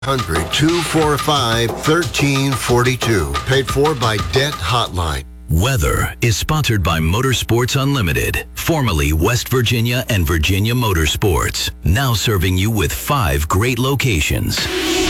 1-245-1342. Paid for by Debt Hotline. Weather is sponsored by Motorsports Unlimited, formerly West Virginia and Virginia Motorsports, now serving you with 5 great locations.